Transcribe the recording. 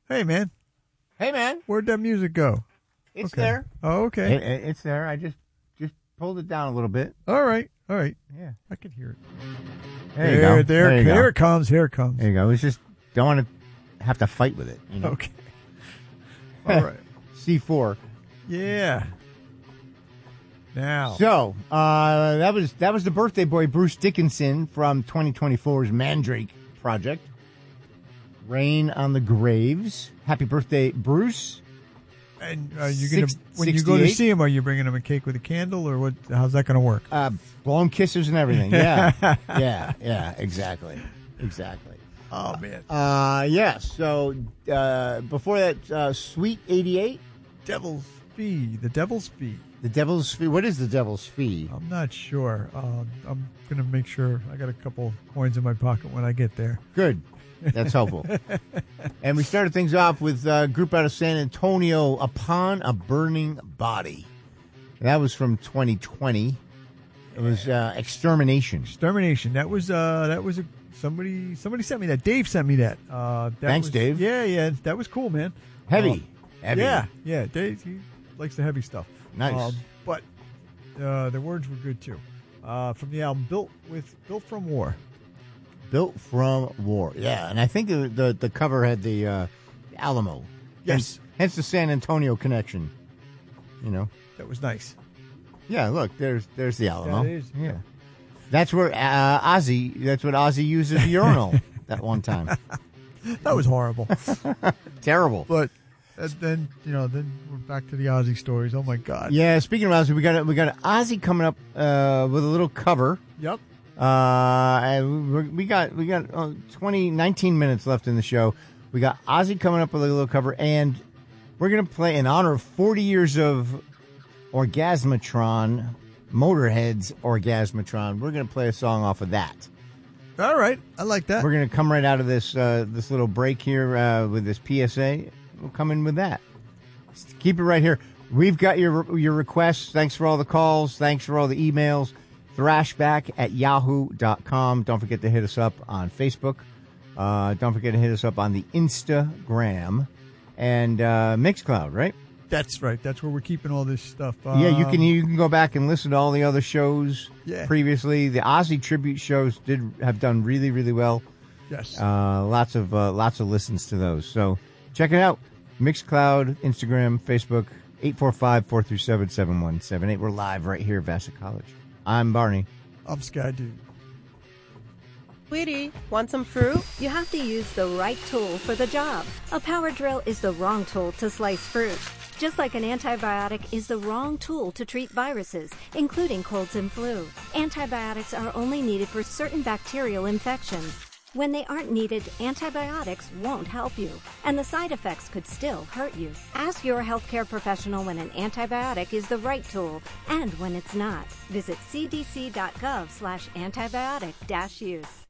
Hey, man. Hey, man. Where'd that music go? It's there. Oh, okay. It's there. I just pulled it down a little bit. All right. Yeah. I can hear it. There you go. There it comes. Here it comes. There you go. It's just don't want to have to fight with it. You know? Okay. All right. C4. Yeah. Now. So that was the birthday boy Bruce Dickinson from 2024's Mandrake Project. Rain on the Graves. Happy birthday, Bruce. And are you gonna when you go to see him? Are you bringing him a cake with a candle, or what? How's that going to work? Blown kisses and everything. Yeah, yeah, exactly. Oh man. Yeah. So before that, Sweet 88, Devil's Fee. The Devil's Fee. The Devil's Fee. What is the Devil's Fee? I'm not sure. I'm gonna make sure I got a couple coins in my pocket when I get there. Good. That's helpful. And we started things off with a group out of San Antonio, Upon a Burning Body. That was from 2020. It was Extermination. Extermination. That was somebody sent me that. Dave sent me that. Thanks, Dave. Yeah. That was cool, man. Heavy. Yeah. Dave, he likes the heavy stuff. Nice. But the words were good too. From the album Built from War. Built from War. Yeah, and I think the cover had the Alamo. Yes. Hence the San Antonio connection. You know. That was nice. Yeah, look, there's the Alamo. That is. Yeah. That's where that's what Ozzy used as a urinal that one time. That was horrible. Terrible. But then we're back to the Ozzy stories. Oh my God. Yeah, speaking of Ozzy, we got Ozzy coming up with a little cover. Yep. And we got 19 minutes left in the show. We got Ozzy coming up with a little cover, and we're going to play in honor of 40 years of Orgasmatron, Motorhead's Orgasmatron. We're going to play a song off of that. All right. I like that. We're going to come right out of this little break here with this PSA. We'll come in with that. Just keep it right here. We've got your requests. Thanks for all the calls. Thanks for all the emails. Thrashback@yahoo.com. Don't forget to hit us up on Facebook. Don't forget to hit us up on the Instagram and Mixcloud, right? That's right. That's where we're keeping all this stuff. Yeah, you can go back and listen to all the other shows previously. The Ozzy tribute shows have done really, really well. Yes. Lots of listens to those. So check it out. Mixcloud, Instagram, Facebook, 845-437-7178. We're live right here at Vassar College. I'm Barney. I'm Sky Dude. Sweetie, want some fruit? You have to use the right tool for the job. A power drill is the wrong tool to slice fruit. Just like an antibiotic is the wrong tool to treat viruses, including colds and flu. Antibiotics are only needed for certain bacterial infections. When they aren't needed, antibiotics won't help you, and the side effects could still hurt you. Ask your healthcare professional when an antibiotic is the right tool and when it's not. Visit cdc.gov/antibiotic-use.